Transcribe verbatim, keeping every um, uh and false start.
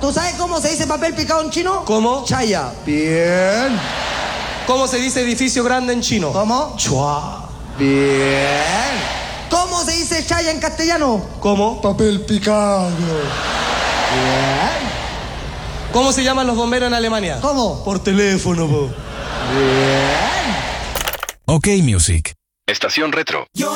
¿Tú sabes cómo se dice papel picado en chino? ¿Cómo? Chaya. Bien. ¿Cómo se dice edificio grande en chino? ¿Cómo? Chua. Bien. ¿Cómo se dice chaya en castellano? ¿Cómo? Papel picado. Bien. ¿Cómo se llaman los bomberos en Alemania? ¿Cómo? Por teléfono, po. Bien. Ok Music. Estación Retro.